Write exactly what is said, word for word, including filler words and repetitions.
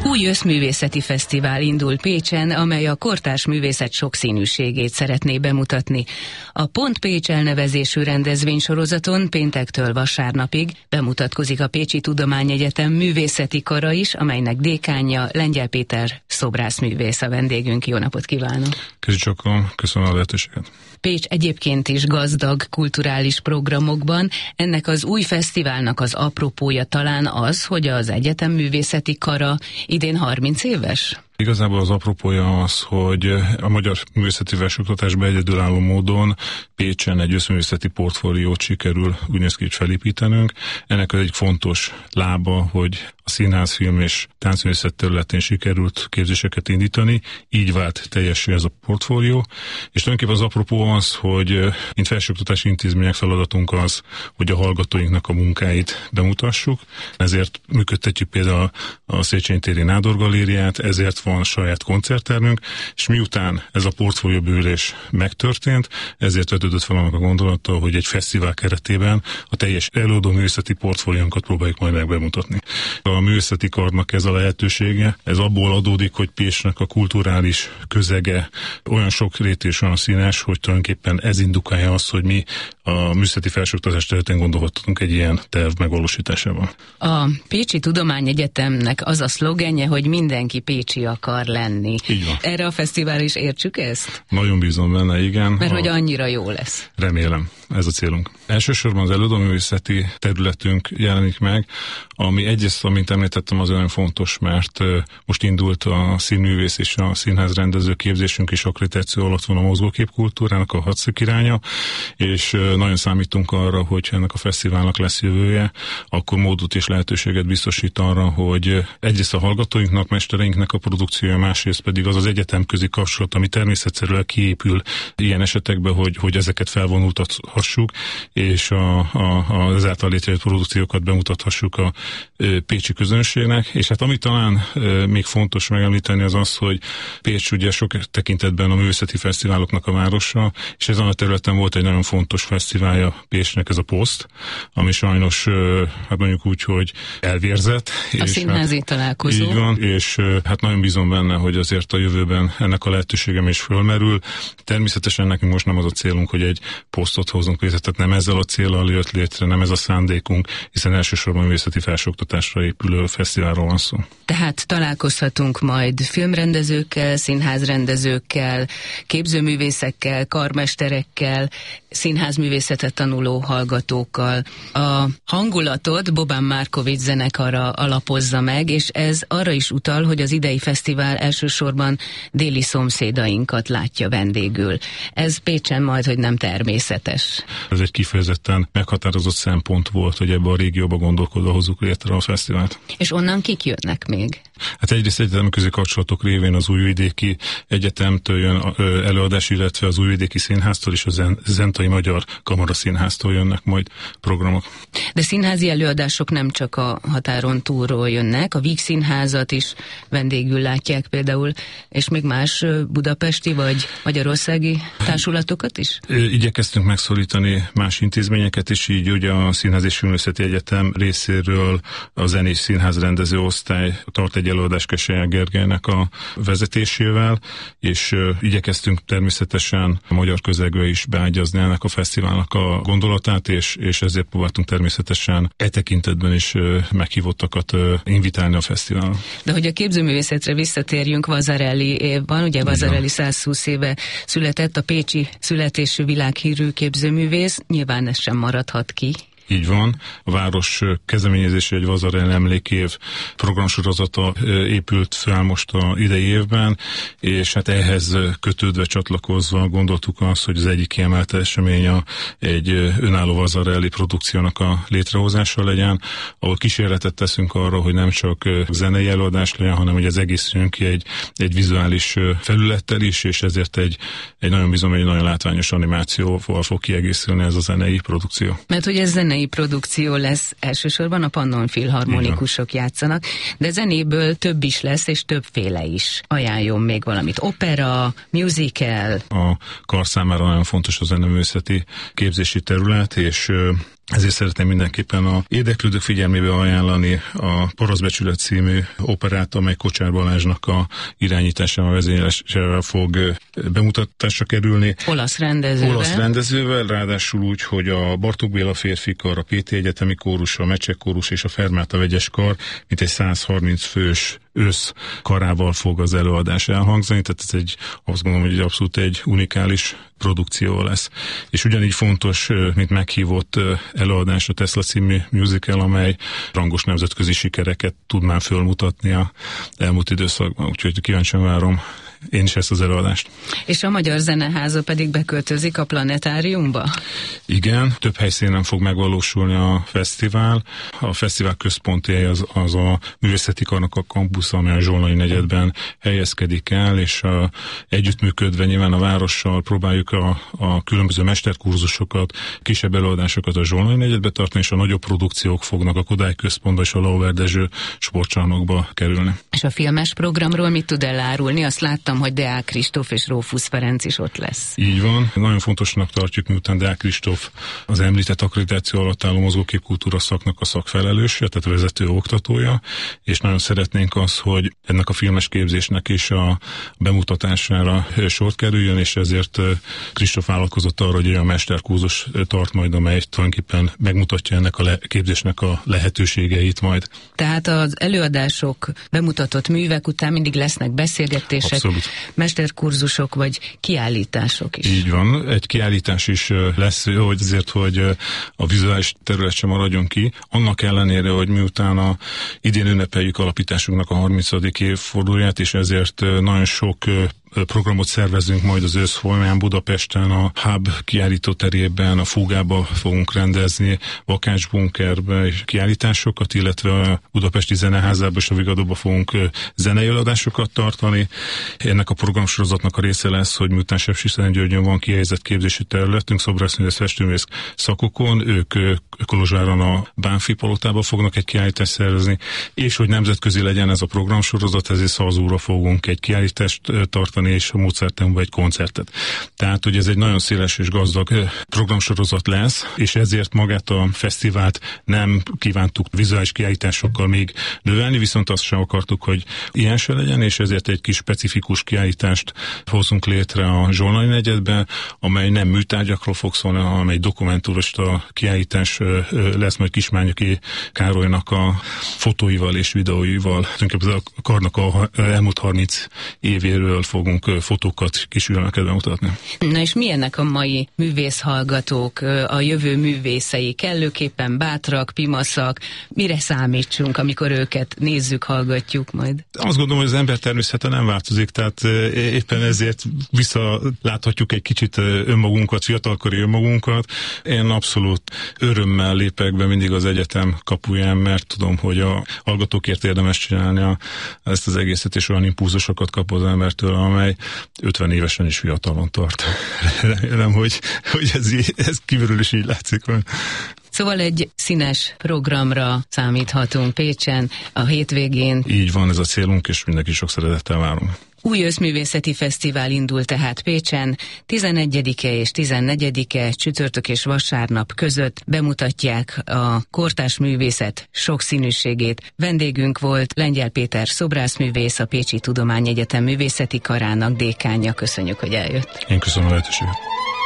Új összművészeti fesztivál indul Pécsen, amely a kortárs művészet sokszínűségét szeretné bemutatni. A Pont Pécs elnevezésű rendezvénysorozaton péntektől vasárnapig bemutatkozik a Pécsi Tudományegyetem művészeti kara is, amelynek dékánja Lengyel Péter szobrászművész a vendégünk. Jó napot kívánok! Köszönöm, köszönöm a lehetőséget! Pécs egyébként is gazdag kulturális programokban. Ennek az új fesztiválnak az apropója talán az, hogy az Egyetem művészeti kara idén harminc éves? Igazából az apropója az, hogy a magyar művészeti felsőoktatásban egyedülálló módon Pécsen egy összművészeti portfóliót sikerül úgy néz ki, hogy felépítenünk. Ennek az egy fontos lába, hogy a színház, film és táncművészet területén sikerült képzéseket indítani, így vált teljessé ez a portfólió. És tulajdonképpen az apropó az, hogy mint felsőoktatási intézmények feladatunk az, hogy a hallgatóinknak a munkáit bemutassuk. Ezért működtetjük például a Széchenyi téri Nádor Galériát, ezért van saját koncerttermünk, és miután ez a portfólióbővülés megtörtént, ezért vetődött fel annak a gondolata, hogy egy fesztivál keretében a teljes előadó művészeti portfóliónkat próbáljuk majd megbemutatni. A művészeti karnak ez a lehetősége, ez abból adódik, hogy Pécsnek a kulturális közege olyan sok rétű és olyan színes, hogy tulajdonképpen ez indukálja azt, hogy mi a művészeti felsőoktatás területén gondolkodtunk egy ilyen terv megvalósításában. A Pécsi Tudományegyetemnek az a szlogenje, hogy mindenki pécsi akar lenni. Így van. Erre a fesztivál is értsük ezt? Nagyon bízom benne, igen. Mert a... hogy annyira jó lesz. Remélem, ez a célunk. Elsősorban az előadóművészeti területünk jelenik meg, ami egyrészt, amint említettem, az olyan fontos, mert most indult a színművész és a színházrendező képzésünk, és akkreditáció alatt van a mozgóképkultúrának a hatszög iránya, és nagyon számítunk arra, hogy ennek a fesztiválnak lesz jövője, akkor módot és lehetőséget biztosít arra, hogy egyrészt a hallgatóinknak, mestereinknek a produkciója, másrészt pedig az az egyetemközi kapcsolat, ami természetszerűen kiépül ilyen esetekben, hogy, hogy ezeket felvonultathassuk, és a, a, az ezáltal létrejött produkciókat bemutathassuk a e, pécsi közönségnek. És hát ami talán e, még fontos megemlíteni az az, hogy Pécs ugye sok tekintetben a művészeti fesztiváloknak a városa, és ezen a területen volt egy nagyon fontos fesztiválja Pécsnek, ez a Poszt, ami sajnos, e, hát mondjuk úgy, hogy elvérzett. A és színházi hát, találkozó. Így van, és e, hát nagyon bízom benne, hogy azért a jövőben ennek a lehetőségem is fölmerül. Természetesen nekünk most nem az a célunk, hogy egy posztot hozunk létre, tehát nem ezzel a céllal jött létre, nem ez a szándékunk, hiszen elsősorban művészeti felsőoktatásra épülő fesztiválról van szó. Tehát találkozhatunk majd filmrendezőkkel, színházrendezőkkel, képzőművészekkel, karmesterekkel, színházművészetet tanuló hallgatókkal. A hangulatot Bobán Markovics zenekara alapozza meg, és ez arra is utal, hogy az idei fesztivál elsősorban déli szomszédainkat látja vendégül. Ez Pécsen majd, hogy nem természetes. Ez egy kifejezetten meghatározott szempont volt, hogy ebbe a régióba gondolkodva hozzuk létre a fesztivált. És onnan kik jönnek még? Hát egyrészt egyetemközi kapcsolatok révén az Újvidéki Egyetemtől jön előadás, illetve az Újvidéki Színháztól és a Zentai Magyar Kamara Színháztól jönnek majd programok. De színházi előadások nem csak a határon túlról jönnek, a Víg Színházat is vendégül látják például, és még más budapesti vagy magyarországi társulatokat is? Igyekeztünk megszólítani más intézményeket is, így ugye a Színház és Filmművészeti Egyetem részéről a zenés színház rendező osztály tart egy előadás Keselyel Gergelynek a vezetésével, és uh, igyekeztünk természetesen a magyar közegbe is beágyazni ennek a fesztiválnak a gondolatát, és, és ezért próbáltunk természetesen e tekintetben is uh, meghívottakat uh, invitálni a fesztiválra. De hogy a képzőművészetre visszatérjünk, Vasarely évban, ugye Vasarely száz húsz éve született, a pécsi születésű világhírű képzőművész, nyilván ez sem maradhat ki. Így van. A város kezdeményezése egy Vasarely emlékév programsorozata épült fel most a idei évben, és hát ehhez kötődve, csatlakozva gondoltuk azt, hogy az egyik kiemelt eseménye egy önálló Vasarely produkciónak a létrehozása legyen, ahol kísérletet teszünk arra, hogy nem csak zenei előadás legyen, hanem hogy az egész jön ki egy, egy vizuális felülettel is, és ezért egy, egy nagyon bizony, egy nagyon látványos animációval fog kiegészülni ez a zenei produkció. Mert hogy ez zenei produkció lesz, elsősorban a Pannon Filharmonikusok játszanak, de zenéből több is lesz, és többféle is. Ajánljon még valamit. Opera, musical. A kar számára nagyon fontos a zeneművészeti képzési terület, és Ezért szeretném mindenképpen a érdeklődők figyelmébe ajánlani a Parasztbecsület című operát, amely Kocsár Balázsnak a irányításával, vezénylésével fog bemutatásra kerülni. Olasz rendezővel. Olasz rendezővel, ráadásul úgy, hogy a Bartók Béla férfikar, a pé té Egyetemi Kórus, a Mecsek Kórus és a Fermáta vegyes kar, mint egy száz harminc fős össz karával fog az előadás elhangzani, tehát ez egy, azt gondolom, hogy egy abszolút egy unikális produkció lesz. És ugyanígy fontos, mint meghívott előadás a Tesla című musical, amely rangos nemzetközi sikereket tud már fölmutatni a elmúlt időszakban, úgyhogy kíváncsian várom én is ezt az előadást. És a Magyar Zeneháza pedig beköltözik a Planetáriumba? Igen, több helyszínen fog megvalósulni a fesztivál. A fesztivál központi hely az, az a Művészeti Karnak a kampusz, amely a Zsolnai negyedben helyezkedik el, és a, együttműködve nyilván a várossal próbáljuk a, a különböző mesterkurzusokat, kisebb előadásokat a Zsolnai negyedbe tartani, és a nagyobb produkciók fognak a Kodály Központba és a Lauer Dezső sportcsarnokba kerülni. És a filmes programról mit tud elárulni? Azt láttam, hogy Deák Kristóf és Rófusz Ferenc is ott lesz. Így van. Nagyon fontosnak tartjuk, miután Deák Kristóf az említett akkreditáció alatt álló mozgóképkultúra szaknak a szakfelelőse, tehát vezető oktatója, és nagyon szeretnénk az, hogy ennek a filmes képzésnek is a bemutatására sort kerüljön, és ezért Kristóf vállalkozott arra, hogy olyan mesterkurzus tart majd, amely tulajdonképpen megmutatja ennek a le- képzésnek a lehetőségeit majd. Tehát az előadások, bemutatott művek után mindig lesznek beszélgetések, Abszolút. mesterkurzusok vagy kiállítások is. Így van, egy kiállítás is lesz, hogy azért, hogy a vizuális terület sem maradjon ki, annak ellenére, hogy miután a idén ünnepeljük alapításunknak a harmincadik évfordulóját, és ezért nagyon sok programot szervezünk majd az ősz folyamán Budapesten, a Hub kiállító terében, a Fúgába fogunk rendezni, Vakács Bunkerbe és kiállításokat, illetve a Budapesti Zeneházában és a Vigadóba fogunk zenei előadásokat tartani. Ennek a programsorozatnak a része lesz, hogy miután Sepsiszentgyörgyön van kihelyezett képzési területünk, szobrászművész, festőművész szakokon, ők Kolozsváron a Bánfi Palotában fognak egy kiállítást szervezni, és hogy nemzetközi legyen ez a programsorozat, ezért Szalzóra fogunk egy kiállítást tartani, és a Mozarteumban egy koncertet. Tehát, hogy ez egy nagyon széles és gazdag programsorozat lesz, és ezért magát a fesztivált nem kívántuk vizuális kiállításokkal még növelni, viszont azt sem akartuk, hogy ilyen se legyen, és ezért egy kis specifikus kiállítást hozunk létre a Zsolnai negyedben, amely nem műtárgyakról fog szólni, hanem egy dokumenturista kiállítás lesz majd Kismányoki Károlynak a fotóival és videóival. Tulajdonképpen a karnak a elmúlt harminc évéről fogunk fotókat, kisfilmeket bemutatni. Na és milyenek a mai művészhallgatók, a jövő művészei? Kellőképpen bátrak, pimaszak? Mire számítsunk, amikor őket nézzük, hallgatjuk majd? Azt gondolom, hogy az ember természete nem változik, tehát éppen ezért visszaláthatjuk egy kicsit önmagunkat, fiatalkori önmagunkat. Én abszolút örömmel lépek be mindig az egyetem kapuján, mert tudom, hogy a hallgatókért érdemes csinálni a, ezt az egészet, és olyan impulzusokat kap az embertől, amely ötven évesen is fiatalon tart. Remélem, hogy, hogy ez, ez kívülről is így látszik. Szóval egy színes programra számíthatunk Pécsen a hétvégén. Így van, ez a célunk, és mindenki sok szeretettel várunk. Új Őszművészeti Fesztivál indul tehát Pécsen, tizenegyedike és tizennegyedike csütörtök és vasárnap között bemutatják a kortárs művészet sokszínűségét. Vendégünk volt Lengyel Péter szobrászművész, a Pécsi Tudományegyetem Művészeti Karának dékánja. Köszönjük, hogy eljött. Én köszönöm a lehetőséget.